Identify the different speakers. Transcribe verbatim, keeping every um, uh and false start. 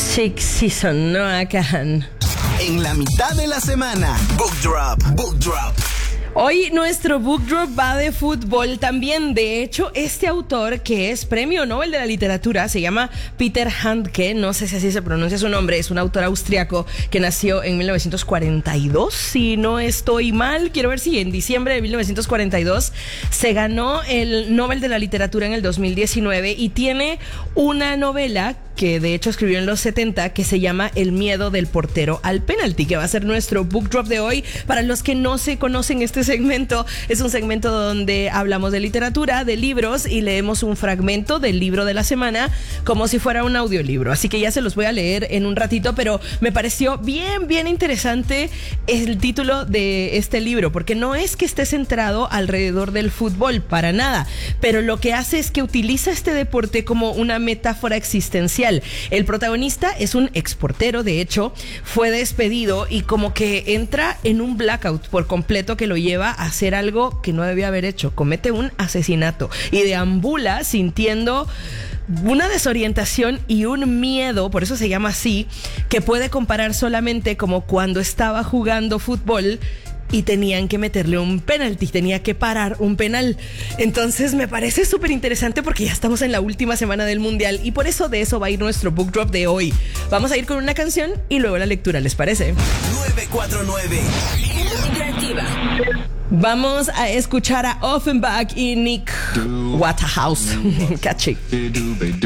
Speaker 1: Six Season, Noah Kahan.
Speaker 2: En la mitad de la semana, Book Drop, Book Drop.
Speaker 1: Hoy nuestro book drop va de fútbol también. De hecho, este autor, que es premio Nobel de la literatura, se llama Peter Handke, no sé si así se pronuncia su nombre, es un autor austriaco que nació en mil novecientos cuarenta y dos, si no estoy mal, quiero ver si en diciembre de mil novecientos cuarenta y dos se ganó el Nobel de la literatura en el dos mil diecinueve y tiene una novela que de hecho escribió en los setenta, que se llama El miedo del portero al penalti, que va a ser nuestro book drop de hoy. Para los que no se conocen este segmento, es un segmento donde hablamos de literatura, de libros, y leemos un fragmento del libro de la semana como si fuera un audiolibro. Así que ya se los voy a leer en un ratito, pero me pareció bien, bien interesante el título de este libro, porque no es que esté centrado alrededor del fútbol, para nada, pero lo que hace es que utiliza este deporte como una metáfora existencial. El protagonista es un exportero, de hecho, fue despedido y como que entra en un blackout por completo que lo lleva a hacer algo que no debía haber hecho. Comete un asesinato y deambula sintiendo una desorientación y un miedo, por eso se llama así, que puede comparar solamente como cuando estaba jugando fútbol y tenían que meterle un penalti, tenía que parar un penal. Entonces me parece súper interesante porque ya estamos en la última semana del Mundial y por eso de eso va a ir nuestro book drop de hoy. Vamos a ir con una canción y luego la lectura, ¿les parece?
Speaker 2: nueve cuatro nueve
Speaker 3: Interactiva.
Speaker 1: Vamos a escuchar a Offenbach y Nick Waterhouse. Catchy.